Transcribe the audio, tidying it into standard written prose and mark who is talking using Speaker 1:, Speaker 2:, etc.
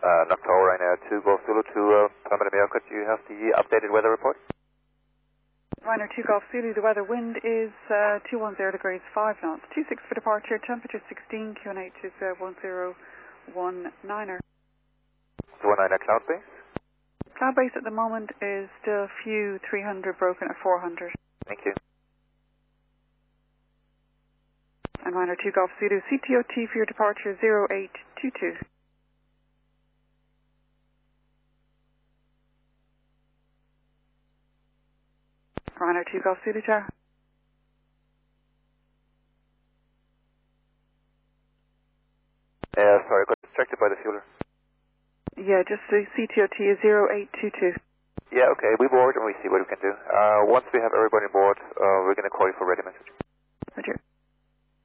Speaker 1: Noctower right now, 2 Golf Zulu to Palmetto Mallorca. Do you have the updated weather report?
Speaker 2: Ryanair 2 Golf Zulu, the weather wind is 210 degrees 5 knots, 26 for departure, temperature 16, QNH is 1019er.
Speaker 1: 19er cloud base?
Speaker 2: Cloud base at the moment is still few 300 broken at 400.
Speaker 1: Thank you.
Speaker 2: And Ryanair 2 Golf Zulu, CTOT for your departure 0822. Ryanair 2 Golf Zulu, Tower.
Speaker 1: Sorry, I got distracted by the fueler.
Speaker 2: Yeah, just the CTOT is 0822.
Speaker 1: Yeah, okay, we board and we see what we can do. Once we have everybody on board, we're going to call you for ready message.
Speaker 2: Roger.